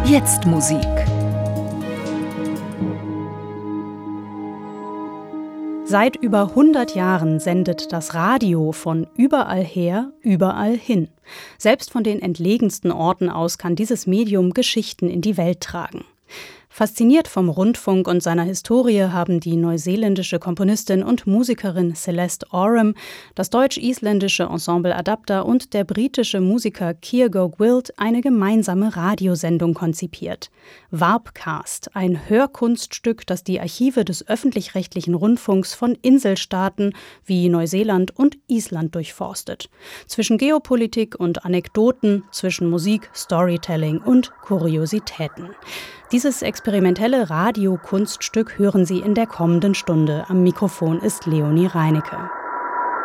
Jetzt Musik. Seit über 100 Jahren sendet das Radio von überall her, überall hin. Selbst von den entlegensten Orten aus kann dieses Medium Geschichten in die Welt tragen. Fasziniert vom Rundfunk und seiner Historie haben die neuseeländische Komponistin und Musikerin Celeste Oram, das deutsch-isländische Ensemble Adapter und der britische Musiker Kiergo Gwilt eine gemeinsame Radiosendung konzipiert. Warpcast, ein Hörkunststück, das die Archive des öffentlich-rechtlichen Rundfunks von Inselstaaten wie Neuseeland und Island durchforstet. Zwischen Geopolitik und Anekdoten, zwischen Musik, Storytelling und Kuriositäten. Dieses experimentelle Radiokunststück hören Sie in der kommenden Stunde. Am Mikrofon ist Leonie Reinecke.